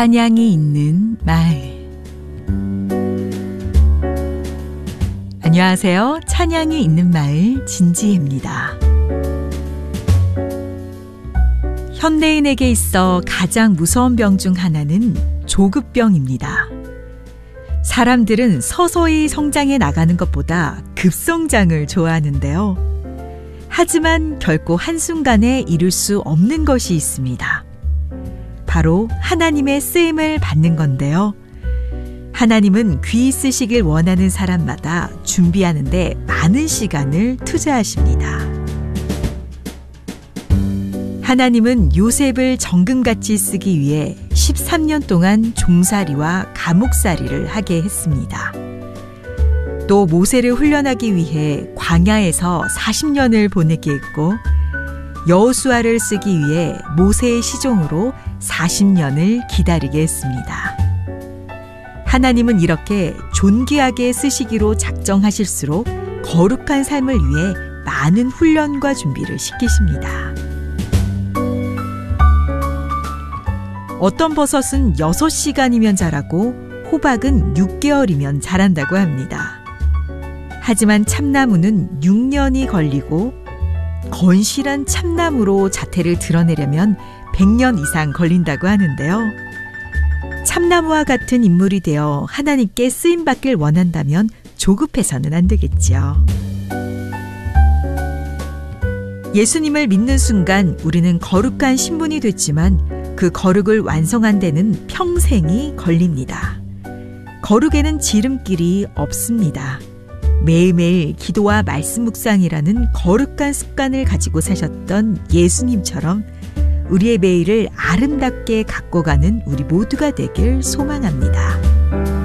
찬양이 있는 마을. 안녕하세요. 찬양이 있는 마을 진지혜입니다. 현대인에게 있어 가장 무서운 병 중 하나는 조급병입니다. 사람들은 서서히 성장해 나가는 것보다 급성장을 좋아하는데요. 하지만 결코 한순간에 이룰 수 없는 것이 있습니다. 바로 하나님의 쓰임을 받는 건데요. 하나님은 귀 쓰시길 원하는 사람마다 준비하는 데 많은 시간을 투자하십니다. 하나님은 요셉을 정금같이 쓰기 위해 13년 동안 종살이와 감옥살이를 하게 했습니다. 또 모세를 훈련하기 위해 광야에서 40년을 보내게 했고, 여호수아를 쓰기 위해 모세의 시종으로 40년을 기다리게 했습니다. 하나님은 이렇게 존귀하게 쓰시기로 작정하실수록 거룩한 삶을 위해 많은 훈련과 준비를 시키십니다. 어떤 버섯은 6시간이면 자라고 호박은 6개월이면 자란다고 합니다. 하지만 참나무는 6년이 걸리고 건실한 참나무로 자태를 드러내려면 100년 이상 걸린다고 하는데요. 참나무와 같은 인물이 되어 하나님께 쓰임받길 원한다면 조급해서는 안 되겠지요. 예수님을 믿는 순간 우리는 거룩한 신분이 됐지만 그 거룩을 완성한 데는 평생이 걸립니다. 거룩에는 지름길이 없습니다. 매일매일 기도와 말씀 묵상이라는 거룩한 습관을 가지고 사셨던 예수님처럼 우리의 매일을 아름답게 갖고 가는 우리 모두가 되길 소망합니다.